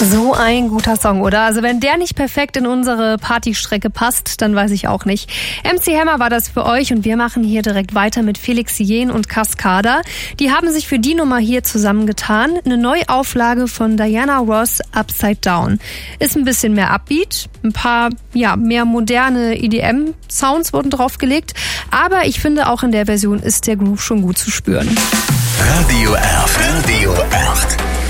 So ein guter Song, oder? Also wenn der nicht perfekt in unsere Partystrecke passt, dann weiß ich auch nicht. MC Hammer war das für euch und wir machen hier direkt weiter mit Felix Jähn und Cascada. Die haben sich für die Nummer hier zusammengetan. Eine Neuauflage von Diana Ross, Upside Down. Ist ein bisschen mehr Upbeat, ein paar mehr moderne EDM-Sounds wurden draufgelegt. Aber ich finde, auch in der Version ist der Groove schon gut zu spüren. Radio 8.